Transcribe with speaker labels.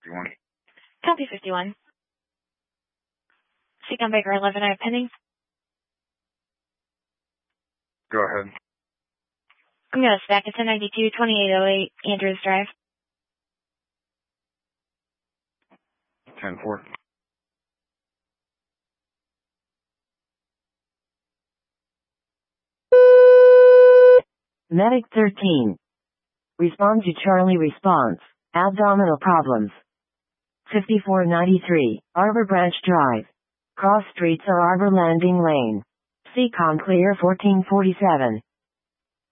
Speaker 1: 51.
Speaker 2: Copy 51. Seacom Baker 11, I have pending.
Speaker 1: Go ahead.
Speaker 2: I'm going to stack it to 92, 2808 Andrews Drive.
Speaker 1: 10-4.
Speaker 3: Medic 13. Respond to Charlie response. Abdominal problems. 5493, Arbor Branch Drive. Cross streets or Arbor Landing Lane. Seacom clear 1447.